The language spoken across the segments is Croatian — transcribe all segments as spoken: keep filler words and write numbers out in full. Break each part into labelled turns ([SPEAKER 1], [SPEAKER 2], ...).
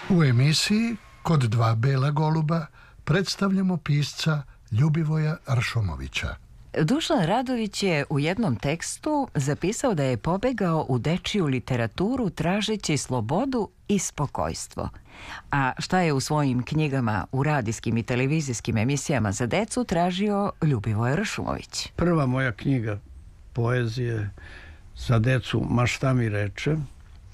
[SPEAKER 1] U emisiji Kod dva bela goluba predstavljamo pisca Ljubivoja Ršomovića.
[SPEAKER 2] Dušan Radović je u jednom tekstu zapisao da je pobegao u dečiju literaturu tražeći slobodu i spokojstvo. A šta je u svojim knjigama u radijskim i televizijskim emisijama za decu tražio Ljubivoj Ršomović?
[SPEAKER 3] Prva moja knjiga poezije za decu, Ma šta mi reče, e,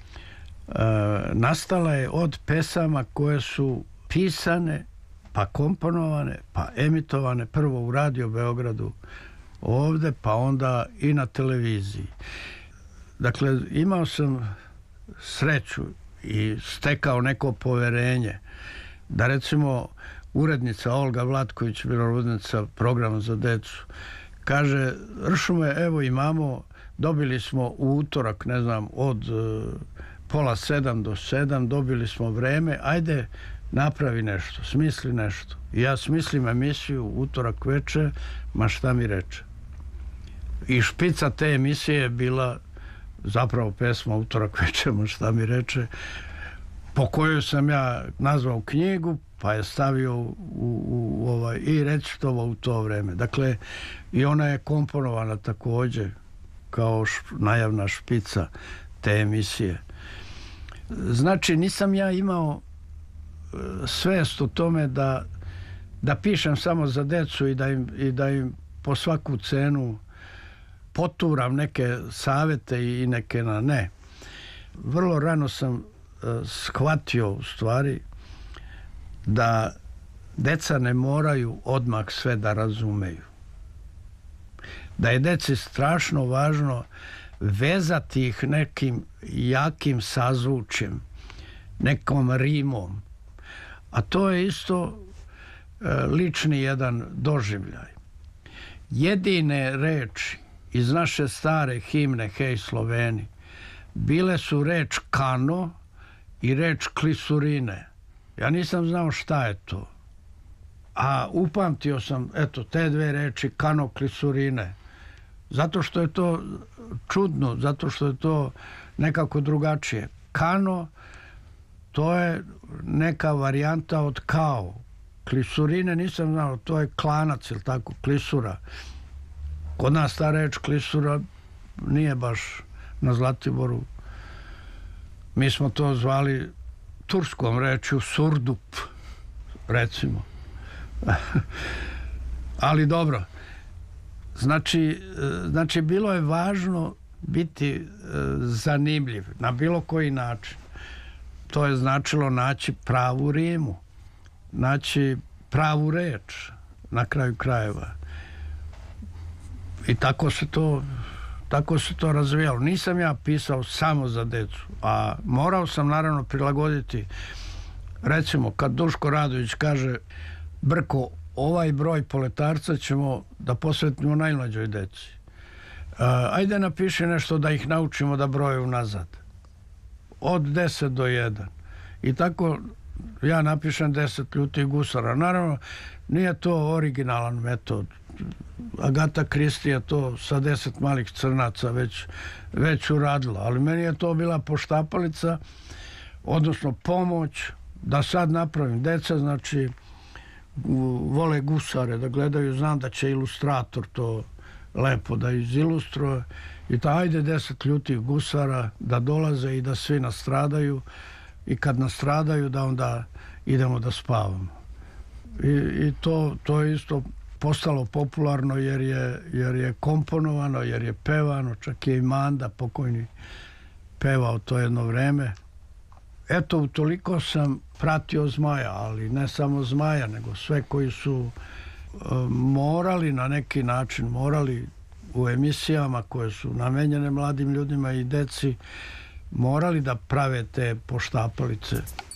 [SPEAKER 3] nastala je od pesama koje su pisane, pa komponovane, pa emitovane prvo u Radio Beogradu ovde, pa onda i na televiziji. Dakle, imao sam sreću i stekao neko poverenje da, recimo, urednica Olga Vlatković, bila urednica programa za decu, kaže: Ršume, evo imamo, dobili smo u utorak, ne znam, od uh, pola sedam do sedam, dobili smo vreme, ajde napravi nešto, smisli nešto. I ja smislim emisiju utorak veče, Ma šta mi reče. I špica te emisije je bila zapravo pesma Utorak veče, Ma šta mi reče, po kojoj sam ja nazvao knjigu, pa je stavio u, u, u ovaj, i recitovo u to vreme. Dakle, i ona je komponovana takođe kao š, najavna špica te emisije. Znači, nisam ja imao svest o tome da, da pišem samo za decu i da im, i da im po svaku cenu poturam neke savete i neke na ne. Vrlo rano sam uh, shvatio u stvari da deca ne moraju odmah sve da razumeju. Da je deci strašno važno vezati ih nekim jakim sazvučjem, nekom rimom. A to je isto uh, lični jedan doživljaj. Jedine reči iz naše stare himne Hej Sloveni bile su reč kano i reč klisurine. Ja nisam znao šta je to. A upamtio sam, eto, te dve reči kano, klisurine. Zato što je to čudno, zato što je to nekako drugačije. Kano, to je neka varijanta od kao. Klisurine nisam znao, to je klanac, ili tako, klisura. Kod nas ta reč klisura nije baš na Zlatiboru. Mi smo to zvali turskom rečju surdup, recimo. Ali dobro. Znači, znači, bilo je važno biti zanimljiv na bilo koji način. To je značilo naći pravu rimu, naći pravu reč na kraju krajeva. I tako se to tako se to razvijalo. Nisam ja pisao samo za decu, a morao sam naravno prilagoditi. Recimo, kad Duško Radović kaže: Brko, ovaj broj poletarca ćemo da posvetimo najmlađoj deci. Ajde napiši nešto da ih naučimo da broje unazad. Od deset do jedan. I tako ja napišem deset ljutih gusara. Naravno, nije to originalan metod. Agata Kristija to sa deset malih crnaca već, već uradila. Ali meni je to bila poštapalica, odnosno pomoć da sad napravim. Deca, znači, vole gusare da gledaju. Znam da će ilustrator to lepo da izilustruje. I ta ajde deset ljutih gusara da dolaze i da svi nastradaju. I kad nastradaju da onda idemo da spavamo. I, i to, to je isto postalo popularno jer je, jer je komponovano, jer je pevano, čak je i Manda pokojni pevao to jedno vreme. Eto, utoliko sam pratio Zmaja, ali ne samo Zmaja, nego sve koji su e, morali na neki način, morali u emisijama koje su namenjene mladim ljudima i deci, morali da prave te poštapalice.